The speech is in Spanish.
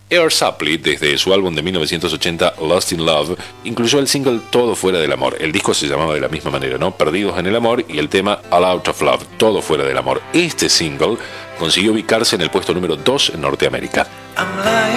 Air Supply, desde su álbum de 1980 Lost in Love, incluyó el single Todo fuera del amor. El disco se llamaba de la misma manera, ¿no? Perdidos en el amor, y el tema All Out of Love, Todo fuera del amor. Este single consiguió ubicarse en el puesto número 2 en Norteamérica.